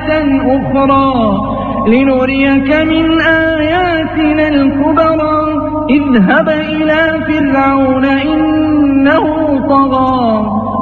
آية أخرى لنريك من آياتنا الكبرى اذهب إلى فرعون إنه طغى